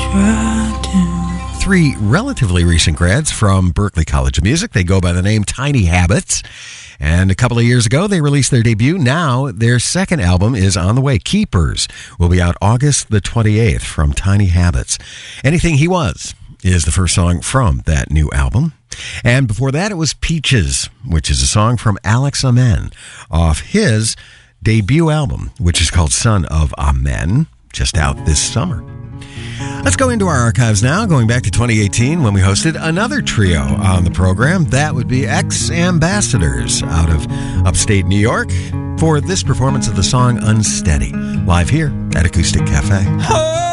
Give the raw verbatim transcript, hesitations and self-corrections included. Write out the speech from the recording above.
Three relatively recent grads from Berklee College of Music. They go by the name Tiny Habits. And a couple of years ago, they released their debut. Now, their second album is on the way. Keepers will be out August the twenty-eighth from Tiny Habits. Anything He Was is the first song from that new album. And before that, it was Peaches, which is a song from Alex Amen off his debut album, which is called Son of Amen, just out this summer. Let's go into our archives now, going back to twenty eighteen when we hosted another trio on the program. That would be X-Ambassadors out of upstate New York for this performance of the song Unsteady, live here at Acoustic Cafe.